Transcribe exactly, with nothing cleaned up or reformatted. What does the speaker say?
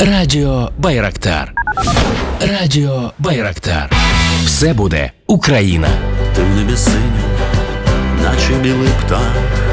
Радіо Байрактар. Радіо Байрактар. Все буде Україна. Ти в небі синю, наче білий птах,